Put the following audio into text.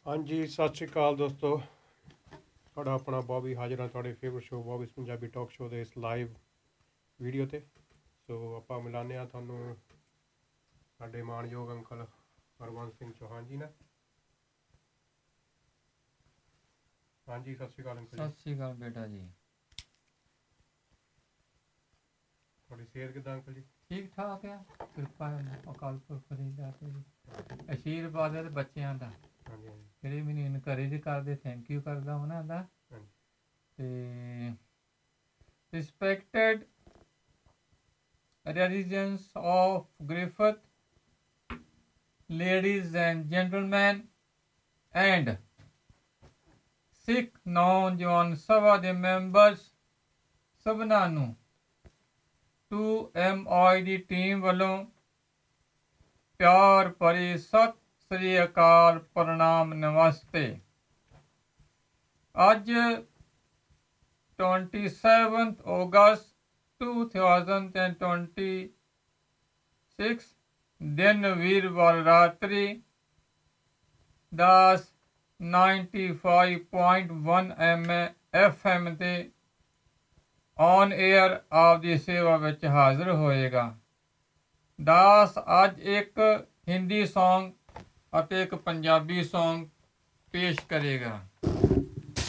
ਹਾਂਜੀ ਸਤਿ ਸ਼੍ਰੀ ਅਕਾਲ ਦੋਸਤੋ, ਤੁਹਾਡਾ ਆਪਣਾ ਬੌਬੀ ਹਾਜ਼ਰ ਹਾਂ ਤੁਹਾਡੇ favourite show ਬੌਬੀਜ਼ Punjabi talk show ਦੇ ਇਸ ਲਾਈਵ ਵੀਡੀਓ 'ਤੇ। ਸੋ ਆਪਾਂ ਮਿਲਾਉਂਦੇ ਹਾਂ ਤੁਹਾਨੂੰ ਸਾਡੇ ਮਾਣਯੋਗ ਅੰਕਲ ਹਰਵੰਸ ਸਿੰਘ ਚੌਹਾਨ ਜੀ ਨਾਲ। ਹਾਂਜੀ ਸਤਿ ਸ਼੍ਰੀ ਅਕਾਲ ਅੰਕਲ ਜੀ। ਸਤਿ ਸ਼੍ਰੀ ਅਕਾਲ ਬੇਟਾ ਜੀ। ਤੁਹਾਡੀ ਸਿਹਤ ਕਿੱਦਾਂ ਅੰਕਲ ਜੀ? ਠੀਕ ਠਾਕ ਆ, ਕਿਰਪਾ ਹੈ ਅਕਾਲ ਪੁਰਖ ਦੀ ਦਾਤੇ ਦੀ, ਆਸ਼ੀਰਵਾਦ ਹੈ ਬੱਚਿਆਂ ਦਾ। ਹਾਂਜੀ ਹਾਂਜੀ ਜਿਹੜੇ ਮੈਨੂੰ ਇਨਕਰੇਜ ਕਰਦੇ, ਥੈਂਕ ਯੂ ਕਰਦਾ ਉਹਨਾਂ ਦਾ। ਹਾਂਜੀ ਤੇ respected residents of Griffith, ladies and gentlemen, and ਸਿੱਖ ਨੌਜਵਾਨ ਸਭਾ ਦੇ ਮੈਂਬਰਸ ਸਭਨਾਂ ਨੂੰ 2MI ਦੀ ਟੀਮ ਵੱਲੋਂ ਪਿਆਰ ਭਰੀ ਸਤਿ ਸ੍ਰੀ ਅਕਾਲ, ਪ੍ਰਣਾਮ, ਨਮਸਤੇ। ਅੱਜ 27 ਅਗਸਤ 2026 ਦਿਨ ਵੀਰਵਾਰ ਰਾਤਰੀ 95.1 FM ਤੇ ਔਨ 에ਅਰ ਆਪ ਦੀ ਸੇਵਾ ਵਿੱਚ ਹਾਜ਼ਰ ਹੋਏਗਾ। ਦਾਸ ਅੱਜ ਇੱਕ ਹਿੰਦੀ ਸੌਂਗ ਅਤੇ ਇੱਕ ਪੰਜਾਬੀ ਸੌਂਗ ਪੇਸ਼ ਕਰੇਗਾ।